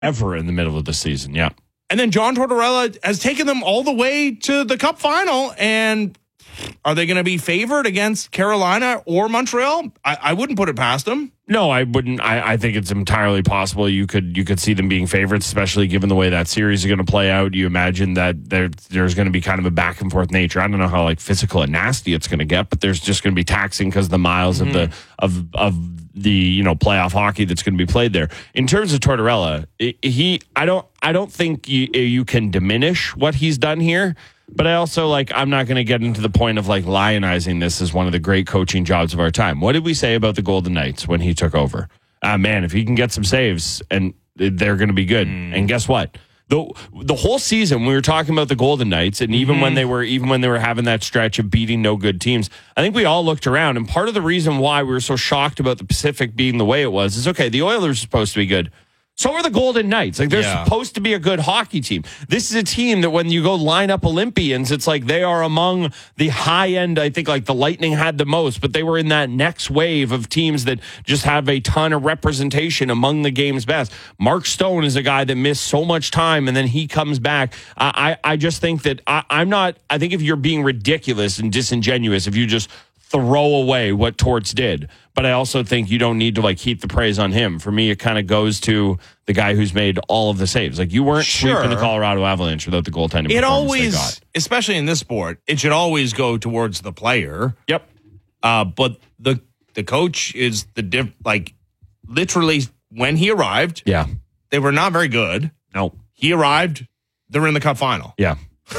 ever in the middle of the season. Yeah. And then John Tortorella has taken them all the way to the Cup final. And are they going to be favored against Carolina or Montreal? I wouldn't put it past them. No, I wouldn't. I think it's entirely possible you could see them being favorites, especially given the way that series is going to play out. You imagine that there's going to be kind of a back and forth nature. I don't know how like physical and nasty it's going to get, but there's just going to be taxing because of the miles of the playoff hockey that's going to be played there. In terms of Tortorella, I don't think you can diminish what he's done here. But I also, I'm not going to get into the point of, lionizing this as one of the great coaching jobs of our time. What did we say about the Golden Knights when he took over? Man, if he can get some saves, and they're going to be good. And guess what? The whole season, we were talking about the Golden Knights, and even when they were having that stretch of beating no good teams, I think we all looked around, and part of the reason why we were so shocked about the Pacific being the way it was is, okay, the Oilers are supposed to be good. So are the Golden Knights. They're supposed to be a good hockey team. This is a team that when you go line up Olympians, it's like they are among the high end. I think the Lightning had the most, but they were in that next wave of teams that just have a ton of representation among the game's best. Mark Stone is a guy that missed so much time and then he comes back. I just think that I think if you're being ridiculous and disingenuous, if you just throw away what Torts did. But I also think you don't need to heap the praise on him. For me, it kind of goes to the guy who's made all of the saves. You weren't sweeping the Colorado Avalanche without the goaltending performance always, they got. especially in this sport, it should always go towards the player. Yep. But the coach is literally when he arrived, they were not very good. No. He arrived, they were in the Cup final. Yeah.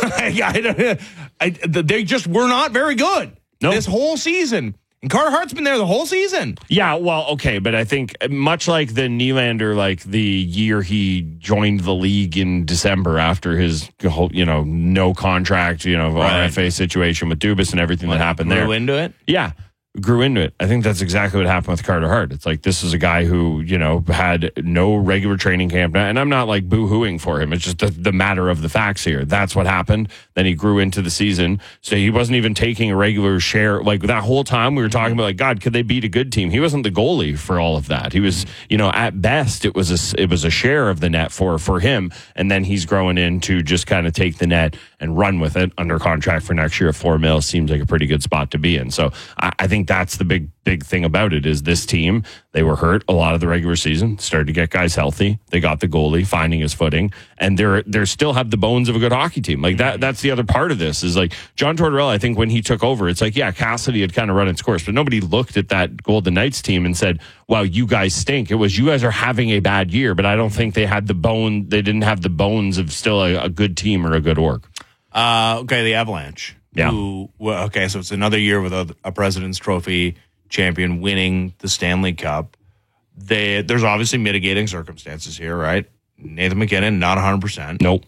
They just were not very good this whole season. And Carter Hart's been there the whole season. Yeah, well, okay, but I think much like the Nylander, the year he joined the league in December after his whole, no contract, RFA situation with Dubas and everything that happened there. Grew into it? Yeah. Grew into it. I think that's exactly what happened with Carter Hart. It's this is a guy who, had no regular training camp. And I'm not boo-hooing for him. It's just the matter of the facts here. That's what happened. Then he grew into the season. So he wasn't even taking a regular share. That whole time we were talking about, God, could they beat a good team? He wasn't the goalie for all of that. He was, at best, it was a share of the net for him. And then he's growing in to just kind of take the net and run with it under contract for next year at $4 million. Seems like a pretty good spot to be in. So I think that's the big thing about it is this team, they were hurt a lot of the regular season, started to get guys healthy. They got the goalie finding his footing, and they're still have the bones of a good hockey team. That's the other part of this is John Tortorella, I think when he took over, it's Cassidy had kind of run its course, but nobody looked at that Golden Knights team and said, wow, you guys stink. It was, you guys are having a bad year, but I don't think they didn't have the bones of still a good team or a good org. Okay, the Avalanche. Yeah. So it's another year with a President's Trophy champion winning the Stanley Cup. There's obviously mitigating circumstances here, right? Nathan McKinnon, not 100%. Nope.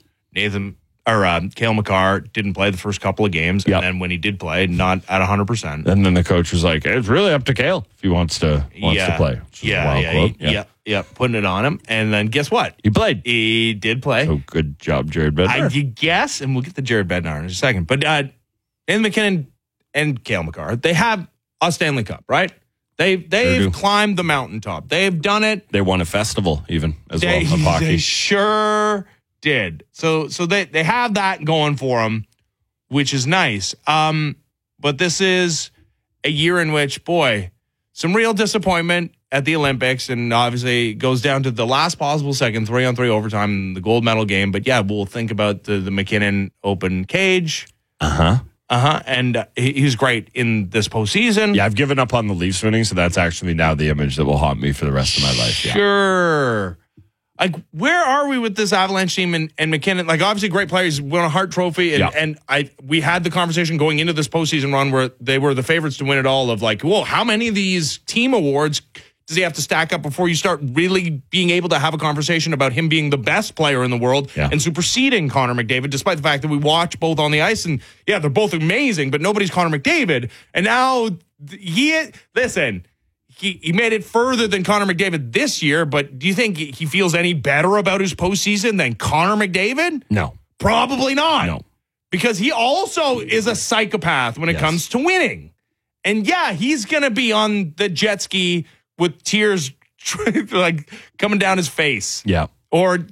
Cale Makar didn't play the first couple of games, and then when he did play, not at 100%. And then the coach was like, it's really up to Cale if he wants to play. Yeah, putting it on him. And then guess what? He played. He did play. Oh, good job, Jared Bednar. I guess, and we'll get to Jared Bednar in a second. But Nathan McKinnon and Cale Makar, they have a Stanley Cup, right? They've climbed the mountaintop. They've done it. They won a festival even as well of hockey. They sure did. So they have that going for them, which is nice. But this is a year in which, boy, some real disappointment at the Olympics, and obviously it goes down to the last possible second, 3-on-3 overtime, the gold medal game. But yeah, we'll think about the McKinnon open cage. And he's great in this postseason. Yeah, I've given up on the Leafs winning, so that's actually now the image that will haunt me for the rest of my life. Yeah. Sure. Where are we with this Avalanche team and McKinnon? Obviously great players, won a Hart Trophy, and we had the conversation going into this postseason run where they were the favorites to win it all of whoa, how many of these team awards does he have to stack up before you start really being able to have a conversation about him being the best player in the world and superseding Connor McDavid, despite the fact that we watch both on the ice and, yeah, they're both amazing, but nobody's Connor McDavid. And now he made it further than Connor McDavid this year, but do you think he feels any better about his postseason than Connor McDavid? No. Probably not. No. Because he also is a psychopath when it comes to winning. And, yeah, he's going to be on the jet ski with tears coming down his face. Yeah. Or